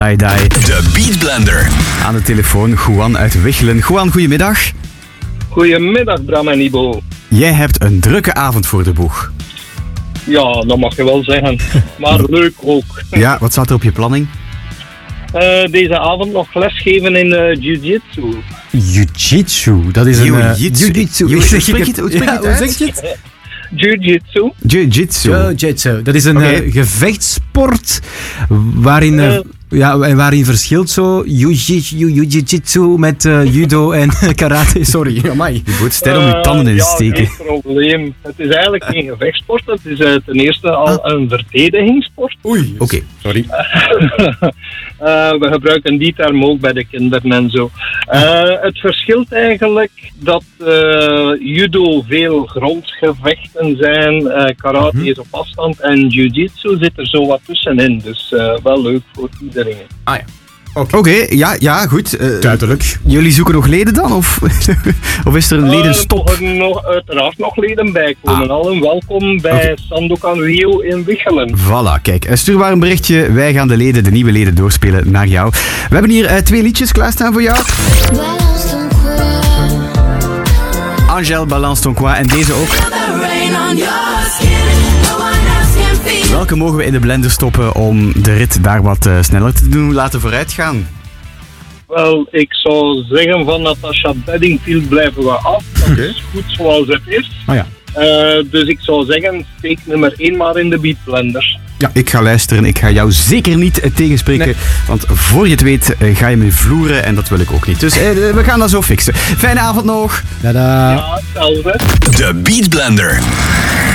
Die. De Beat Blender. Aan de telefoon Juan uit Wichelen. Juan, goedemiddag. Goedemiddag, Bram en Ibo. Jij hebt een drukke avond voor de boeg. Ja, dat mag je wel zeggen. Maar leuk ook. Ja, wat staat er op je planning? Deze avond nog lesgeven in jiu-jitsu. Jiu-jitsu, dat is een... Jiu-jitsu. Hoe spreek je het? Jiu-jitsu. Jiu-jitsu. Dat is een gevechtssport waarin... waarin verschilt zo jiu-jitsu met judo en karate. Sorry, amai. Je moet sterren om je tanden in te steken. Geen probleem. Het is eigenlijk geen gevechtsport. Het is ten eerste al een verdedigingssport. Oei. Oké, sorry. We gebruiken die term ook bij de kinderen en zo. Het verschilt eigenlijk dat judo veel grondgevechten zijn, karate is op afstand en jiu-jitsu zit er zo wat tussenin. Dus wel leuk voor iedereen. Ah ja. Oké, ja, goed. Duidelijk. Jullie zoeken nog leden dan? Of is er een ledenstop? Er mogen uiteraard nog leden bij komen. Allen welkom bij Sandokan Rio in Wichelen. Voilà, kijk. Stuur maar een berichtje. Wij gaan de nieuwe leden doorspelen naar jou. We hebben hier 2 liedjes klaarstaan voor jou. Angèle, Balance ton quoi. En deze ook. Welke mogen we in de blender stoppen om de rit daar wat sneller te doen laten vooruitgaan? Wel, ik zou zeggen van Natasha Bedingfield blijven we af. Dat is goed zoals het is. Oh ja. Dus ik zou zeggen, steek nummer 1 maar in de Beat Blender. Ja, ik ga luisteren. Ik ga jou zeker niet tegenspreken. Nee. Want voor je het weet ga je me vloeren en dat wil ik ook niet. Dus we gaan dat zo fixen. Fijne avond nog. Tada. Ja, hetzelfde. De Beat Blender.